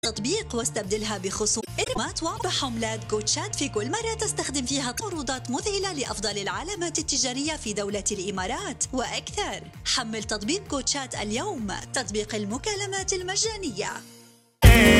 تطبيق واستبدلها بخصومات وحملات كوتشات في كل مرة تستخدم فيها عروضات مذهلة لأفضل العلامات التجارية في دولة الإمارات وأكثر. حمل تطبيق كوتشات اليوم، تطبيق المكالمات المجانية.